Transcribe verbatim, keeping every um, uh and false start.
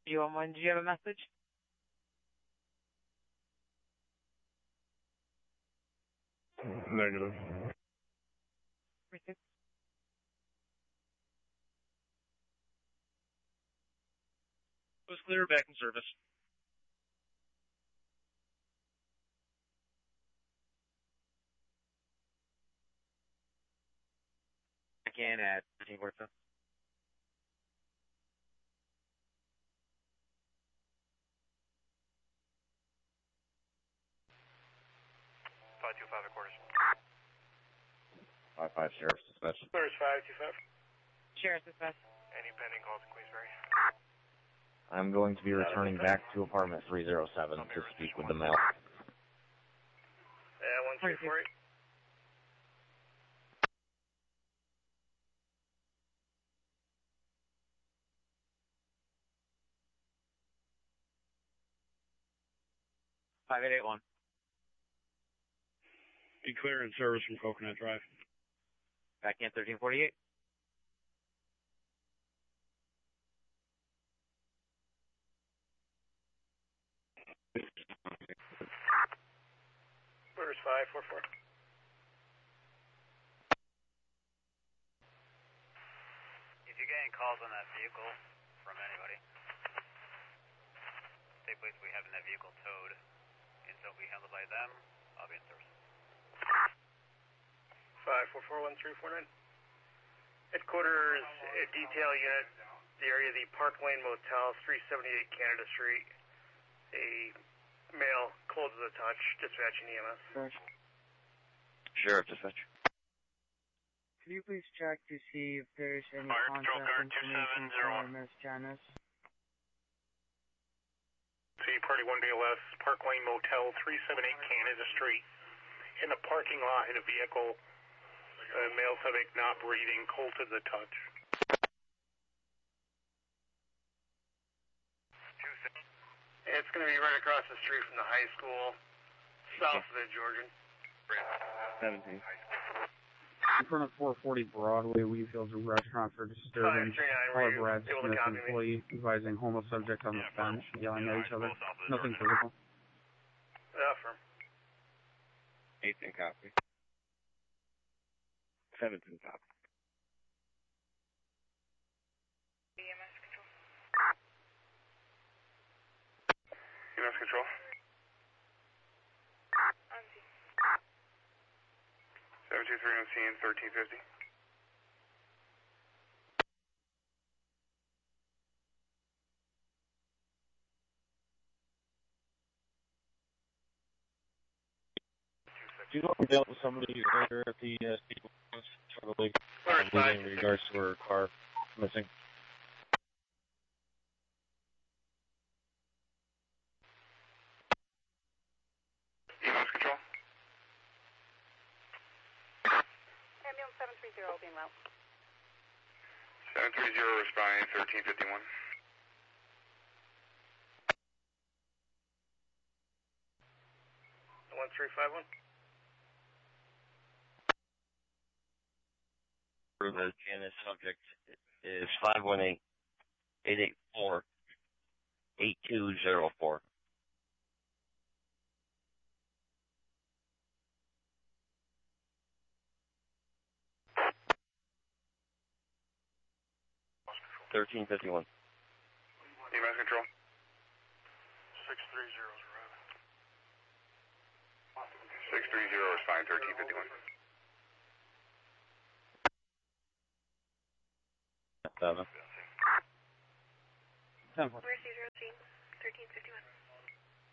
You want one? Do you have a message? Negative. Receive. Was clear, back in service. Again at thirteen forty-seven. five two five at quarters. five five Sheriff's Dispatch. Clears five two five. Sheriff's Dispatch. Any pending calls in Queensbury? I'm going to be returning back to apartment three oh seven to speak with the male. Yeah, one three four eight. five eight eight one. Be clear in service from Coconut Drive. Back in thirteen forty-eight. Clears five four four. If you're getting calls on that vehicle from anybody, say please we having that vehicle towed, and so we handled by them, I'll be in service. five four four one three four nine. Headquarters, a detail unit, the area of the Park Lane Motel, three seventy-eight Canada Street. A male, cold to the touch, dispatching E M S. Sheriff Dispatch. Could you please check to see if there's any Fire Patrol contact Car information two seven zero one. for Miss Janice? See party one day less, Park Lane Motel, three seventy-eight Canada Street. In the parking lot, in a vehicle, uh, male subject not breathing, cold to the touch. It's going to be right across the street from the high school, south of the Georgian. seventeen. In front of four forty Broadway, Wheatfield's a restaurant for disturbance. Caller Brad Smith, employee, advising homeless subject on the bench, yelling at each other. Nothing physical. Yeah, firm. eighteen copy. seventeen copy. E M S control. E M S control. On scene. seven two three on scene, thirteen fifty. Do you know if we dealt with somebody earlier at the uh, struggling in regards to her car missing? E M S control. Ambulance seven three zero being low. seven three zero responding, thirteen fifty-one. one three five one. The Janice subject is five one eight, eight eight four, eight two zero four. thirteen fifty-one. E M S control. six three zero is arriving. six three zero is fine, thirteen fifty-one. Seven. ten four. Where's zero scene? thirteen fifty-one.